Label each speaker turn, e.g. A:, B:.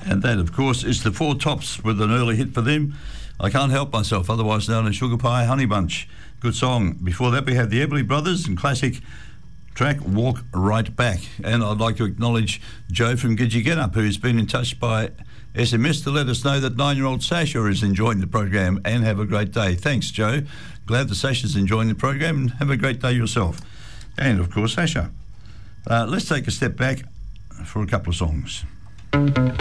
A: And that, of course, is the Four Tops with an early hit for them. I Can't Help Myself, otherwise known as Sugar Pie Honey Bunch. Good song. Before that, we had the Everly Brothers and classic track Walk Right Back. And I'd like to acknowledge Joe from Gidgee Get Up, who's been in touch by SMS to let us know that 9-year-old Sasha is enjoying the program and have a great day. Thanks, Joe. Glad that Sasha's enjoying the program and have a great day yourself. And, of course, Sasha. Let's take a step back for a couple of songs.